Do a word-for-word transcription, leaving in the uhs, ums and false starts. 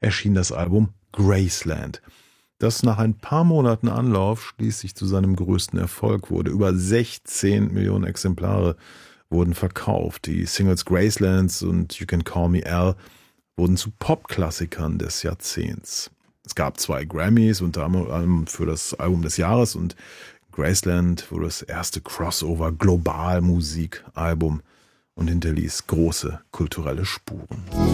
erschien das Album Graceland, das nach ein paar Monaten Anlauf schließlich zu seinem größten Erfolg wurde. Über sechzehn Millionen Exemplare wurden verkauft. Die Singles Graceland und You Can Call Me Al wurden zu Popklassikern des Jahrzehnts. Es gab zwei Grammys, unter anderem für das Album des Jahres, und Graceland wurde das erste Crossover-Global-Musikalbum und hinterließ große kulturelle Spuren.